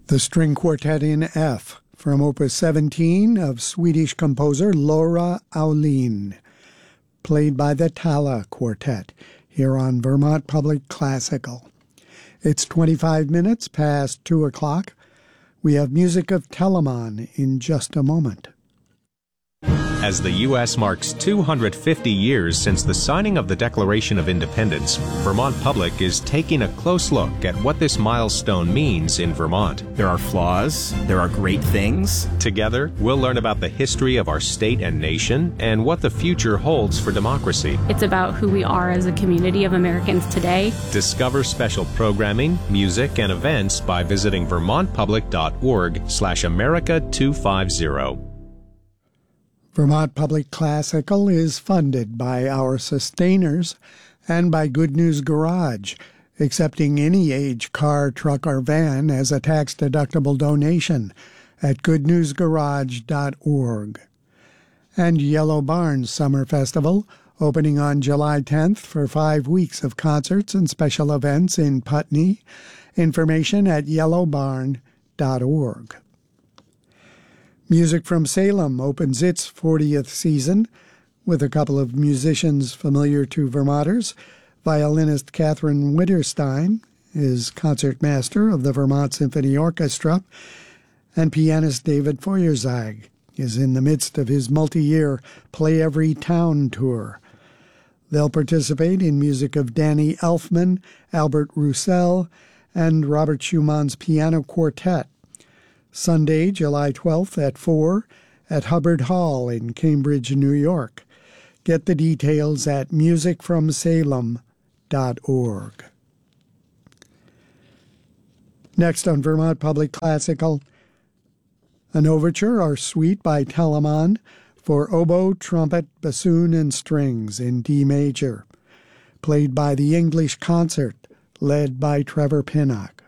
The String Quartet in F from Opus 17 of Swedish composer Laura Aulin, played by the Tala Quartet here on Vermont Public Classical. It's 25 minutes past 2 o'clock. We have music of Telemann in just a moment. As the U.S. marks 250 years since the signing of the Declaration of Independence, Vermont Public is taking a close look at what this milestone means in Vermont. There are flaws, there are great things. Together, we'll learn about the history of our state and nation and what the future holds for democracy. It's about who we are as a community of Americans today. Discover special programming, music, and events by visiting vermontpublic.org/America250. Vermont Public Classical is funded by our sustainers and by Good News Garage, accepting any age car, truck, or van as a tax-deductible donation at goodnewsgarage.org. And Yellow Barn Summer Festival, opening on July 10th for 5 weeks of concerts and special events in Putney. Information at yellowbarn.org. Music from Salem opens its 40th season with a couple of musicians familiar to Vermonters. Violinist Catherine Winterstein is concertmaster of the Vermont Symphony Orchestra, and pianist David Feuerzag is in the midst of his multi-year Play Every Town tour. They'll participate in music of Danny Elfman, Albert Roussel, and Robert Schumann's Piano Quartet. Sunday, July 12th at 4 at Hubbard Hall in Cambridge, New York. Get the details at musicfromsalem.org. Next on Vermont Public Classical, an overture or suite by Telemann for oboe, trumpet, bassoon, and strings in D major, played by the English Concert, led by Trevor Pinnock.